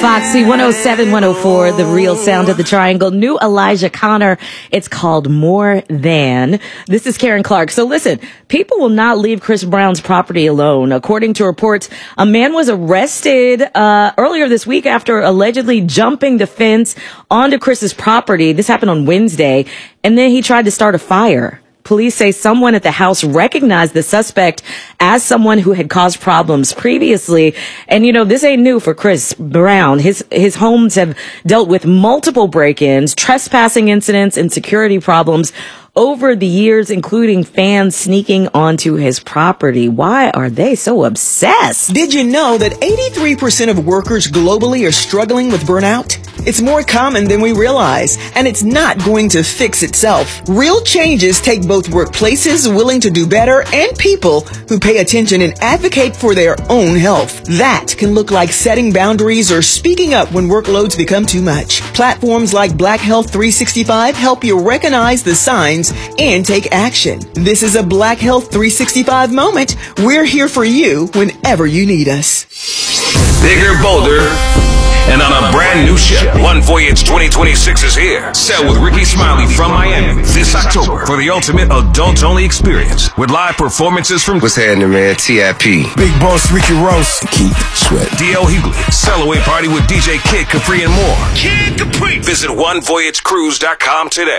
Foxy 107, 104, the real sound of the triangle. New Elijah Connor. It's called More Than. This is Karen Clark. So listen, people will not leave Chris Brown's property alone. According to reports, a man was arrested earlier this week after allegedly jumping the fence onto Chris's property. This happened on Wednesday, and then he tried to start a fire. Police say someone at the house recognized the suspect as someone who had caused problems previously. And, you know, this ain't new for Chris Brown. His homes have dealt with multiple break-ins, trespassing incidents, and security problems over the years, including fans sneaking onto his property. Why are they so obsessed? Did you know that 83% of workers globally are struggling with burnout? It's more common than we realize, and it's not going to fix itself. Real changes take both workplaces willing to do better and people who pay attention and advocate for their own health. That can look like setting boundaries or speaking up when workloads become too much. Platforms like Black Health 365 help you recognize the signs and take action. This is a Black Health 365 moment. We're here for you whenever you need us. Bigger, bolder, and on a brand new ship. One Voyage 2026 is here. Sail with Ricky Smiley from Miami this October for the ultimate adult-only experience with live performances from What's happening, man? TIP. Big Boss Ricky Ross. Keith Sweat. D.L. Hughley. Sail away party with DJ Kid Capri and more. Kid Capri. Visit OneVoyageCruise.com today.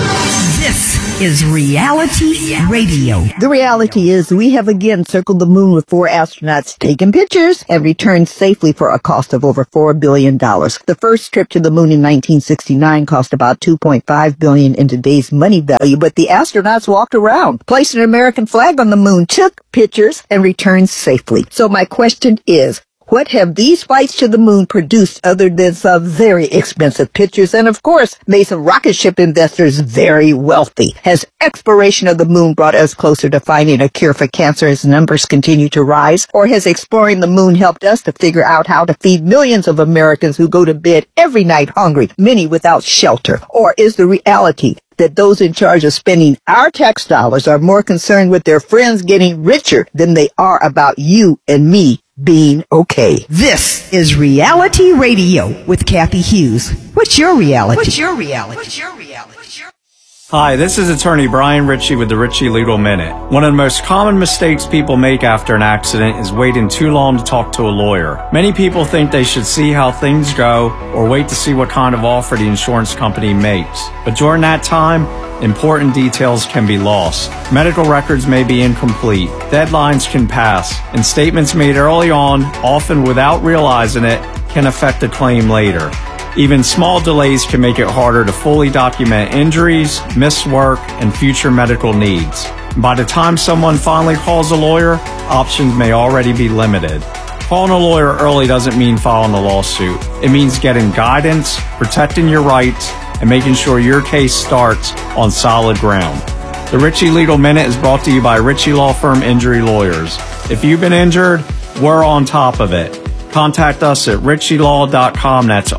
This is Reality Radio. The reality is we have again circled the moon with 4 astronauts taking pictures and returned safely for a cost of over $4 billion. The first trip to the moon in 1969 cost about $2.5 billion in today's money value, but the astronauts walked around, placed an American flag on the moon, took pictures, and returned safely. So my question is, what have these flights to the moon produced other than some very expensive pictures and, of course, made some rocket ship investors very wealthy? Has exploration of the moon brought us closer to finding a cure for cancer as numbers continue to rise? Or has exploring the moon helped us to figure out how to feed millions of Americans who go to bed every night hungry, many without shelter? Or is the reality that those in charge of spending our tax dollars are more concerned with their friends getting richer than they are about you and me being okay? This is Reality Radio with Kathy Hughes. What's your reality? What's your reality? What's your reality? Hi, this is attorney Brian Ritchie with the Ritchie Legal Minute. One of the most common mistakes people make after an accident is waiting too long to talk to a lawyer. Many people think they should see how things go or wait to see what kind of offer the insurance company makes. But during that time, important details can be lost. Medical records may be incomplete, deadlines can pass, and statements made early on, often without realizing it, can affect a claim later. Even small delays can make it harder to fully document injuries, missed work, and future medical needs. By the time someone finally calls a lawyer, options may already be limited. Calling a lawyer early doesn't mean filing a lawsuit. It means getting guidance, protecting your rights, and making sure your case starts on solid ground. The Ritchie Legal Minute is brought to you by Ritchie Law Firm Injury Lawyers. If you've been injured, we're on top of it. Contact us at ritchielaw.com. That's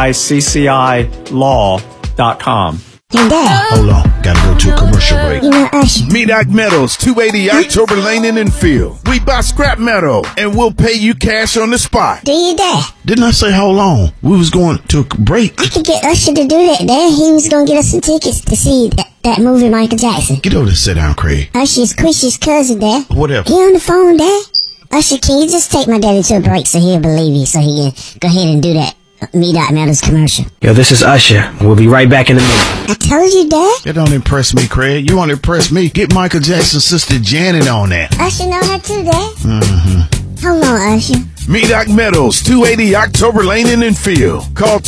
RICCI law.com. Hey, Dad. Hold on. Gotta go to a commercial break. You know Usher. Medoc Metals, 280 October Lane in Enfield. We buy scrap metal, and we'll pay you cash on the spot. Do you, Dad? Didn't I say hold on? We was going to a break. I could get Usher to do that, Dad. He was going to get us some tickets to see that movie, Michael Jackson. Get over there, sit down, Craig. Usher's Chris's cousin, Dad. Whatever. He on the phone, Dad? Usher, can you just take my daddy to a break so he'll believe you, so he can go ahead and do that Medoc Metals commercial? Yo, this is Usher. We'll be right back in a minute. I told you, Dad. That don't impress me, Craig. You want to impress me? Get Michael Jackson's sister Janet on that. Usher know her too, Dad. Mm-hmm. Hold on, Usher. Medoc Metals, 280 October Lane in Enfield. Call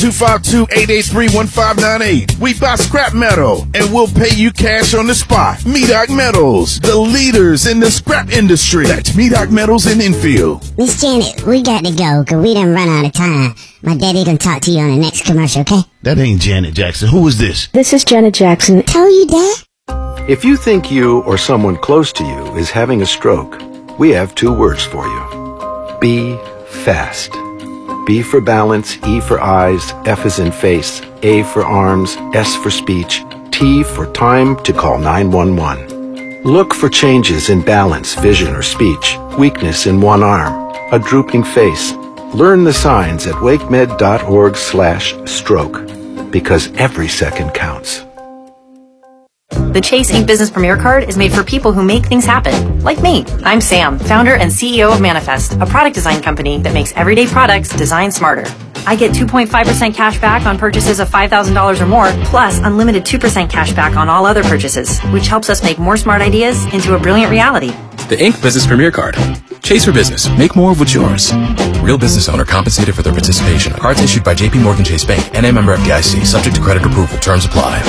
252-883-1598. We buy scrap metal, and we'll pay you cash on the spot. Medoc Metals, the leaders in the scrap industry. That's Medoc Metals in Enfield. Miss Janet, we got to go, because we done run out of time. My daddy gonna talk to you on the next commercial, okay? That ain't Janet Jackson. Who is this? This is Janet Jackson. Told you, Dad. If you think you or someone close to you is having a stroke, we have 2 words for you. Be fast. B for balance, E for eyes, F is in face, A for arms, S for speech, T for time to call 911. Look for changes in balance, vision, or speech, weakness in one arm, a drooping face, Learn the signs at wakemed.org/stroke, because every second counts. The Chase Ink Business Premier Card is made for people who make things happen, like me. I'm Sam, founder and CEO of Manifest, a product design company that makes everyday products designed smarter. I get 2.5% cash back on purchases of $5,000 or more, plus unlimited 2% cash back on all other purchases, which helps us make more smart ideas into a brilliant reality. The Ink Business Premier Card. Chase for business. Make more of what's yours. Real business owner compensated for their participation. Cards issued by J.P. Morgan Chase Bank. NA member FDIC. Subject to credit approval. Terms apply.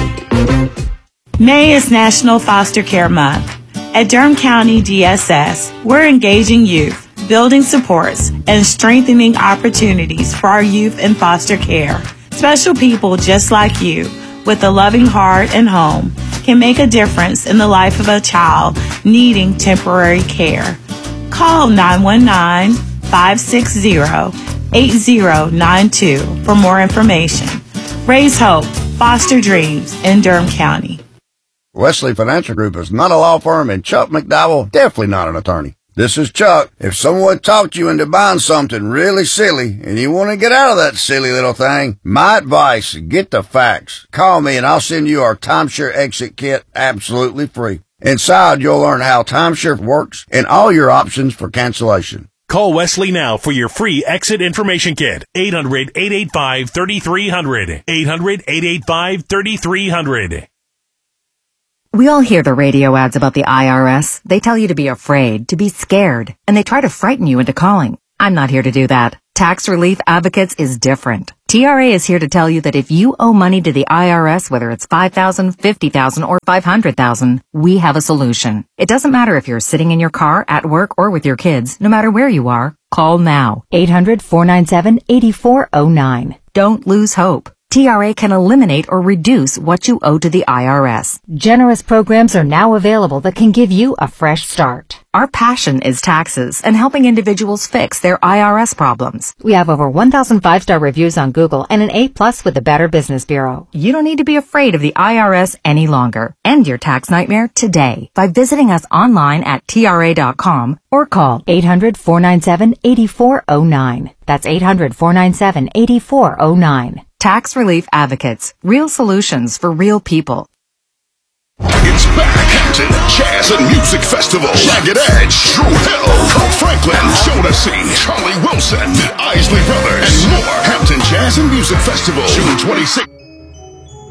May is National Foster Care Month. At Durham County DSS, we're engaging youth, building supports, and strengthening opportunities for our youth in foster care. Special people just like you, with a loving heart and home, can make a difference in the life of a child needing temporary care. Call 919-560-8092 for more information. Raise hope, foster dreams in Durham County. Wesley Financial Group is not a law firm, and Chuck McDowell definitely not an attorney. This is Chuck. If someone talked you into buying something really silly and you want to get out of that silly little thing, my advice, get the facts. Call me and I'll send you our timeshare exit kit absolutely free. Inside, you'll learn how timeshare works and all your options for cancellation. Call Wesley now for your free exit information kit. 800-885-3300. 800-885-3300. We all hear the radio ads about the IRS. They tell you to be afraid, to be scared, and they try to frighten you into calling. I'm not here to do that. Tax Relief Advocates is different. TRA is here to tell you that if you owe money to the IRS, whether it's $5,000, $50,000, or $500,000, we have a solution. It doesn't matter if you're sitting in your car, at work, or with your kids. No matter where you are, call now. 800-497-8409. Don't lose hope. TRA can eliminate or reduce what you owe to the IRS. Generous programs are now available that can give you a fresh start. Our passion is taxes and helping individuals fix their IRS problems. We have over 1,000 5-star reviews on Google and an A+ with the Better Business Bureau. You don't need to be afraid of the IRS any longer. End your tax nightmare today by visiting us online at TRA.com or call 800-497-8409. That's 800-497-8409. Tax Relief Advocates. Real solutions for real people. It's back. Hampton Jazz and Music Festival. Jagged Edge, Drew Hill, Kirk Franklin, Jodeci, Charlie Wilson, the Isley Brothers, and more. Hampton Jazz and Music Festival, June 26th.